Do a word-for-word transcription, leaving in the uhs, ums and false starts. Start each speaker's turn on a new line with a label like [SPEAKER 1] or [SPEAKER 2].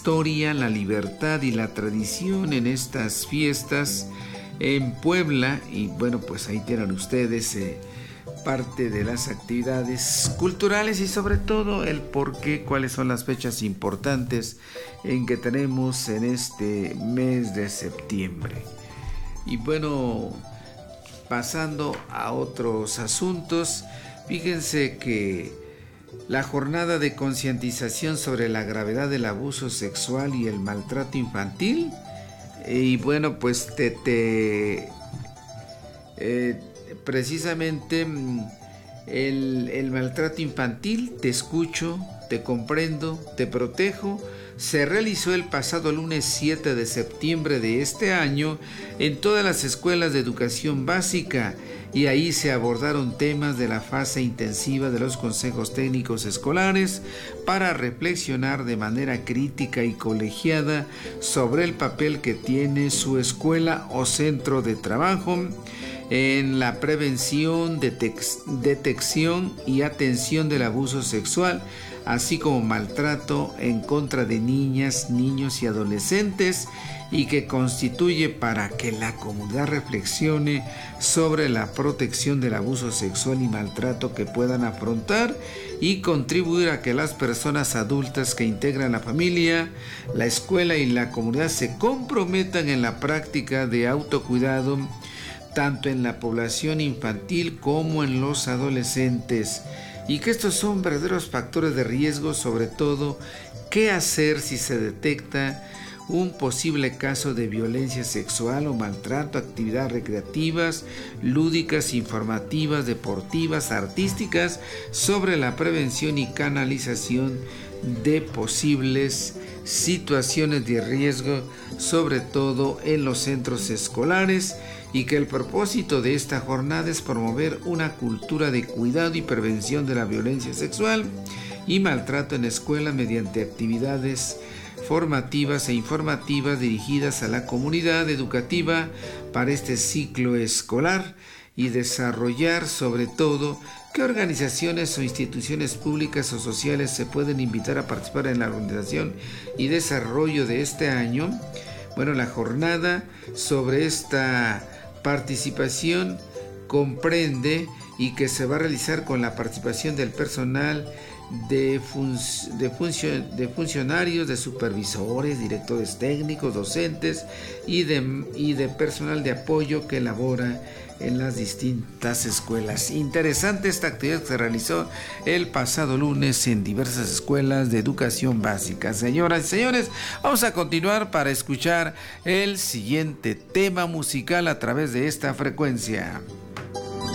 [SPEAKER 1] historia, la libertad y la tradición en estas fiestas en Puebla. Y bueno, pues ahí tienen ustedes eh, parte de las actividades culturales y sobre todo el por qué, cuáles son las fechas importantes en que tenemos en este mes de septiembre. Y bueno, pasando a otros asuntos, fíjense que la jornada de concientización sobre la gravedad del abuso sexual y el maltrato infantil, y bueno, pues te, te eh, precisamente el, el maltrato infantil, te escucho, te comprendo, te protejo, se realizó el pasado lunes siete de septiembre de este año en todas las escuelas de educación básica, y ahí se abordaron temas de la fase intensiva de los consejos técnicos escolares para reflexionar de manera crítica y colegiada sobre el papel que tiene su escuela o centro de trabajo en la prevención, detec- detección y atención del abuso sexual, así como maltrato en contra de niñas, niños y adolescentes, y que constituye para que la comunidad reflexione sobre la protección del abuso sexual y maltrato que puedan afrontar y contribuir a que las personas adultas que integran la familia, la escuela y la comunidad se comprometan en la práctica de autocuidado, tanto en la población infantil como en los adolescentes, y que estos son verdaderos factores de riesgo, sobre todo qué hacer si se detecta un posible caso de violencia sexual o maltrato, actividades recreativas, lúdicas, informativas, deportivas, artísticas, sobre la prevención y canalización de posibles situaciones de riesgo, sobre todo en los centros escolares, y que el propósito de esta jornada es promover una cultura de cuidado y prevención de la violencia sexual y maltrato en escuela mediante actividades formativas e informativas dirigidas a la comunidad educativa para este ciclo escolar, y desarrollar sobre todo qué organizaciones o instituciones públicas o sociales se pueden invitar a participar en la organización y desarrollo de este año. Bueno, la jornada sobre esta participación comprende y que se va a realizar con la participación del personal de, fun de, función de funcionarios, de supervisores, directores técnicos, docentes y de, y de personal de apoyo que elabora en las distintas escuelas. Interesante esta actividad que se realizó el pasado lunes en diversas escuelas de educación básica. Señoras y señores, vamos a continuar para escuchar el siguiente tema musical a través de esta frecuencia.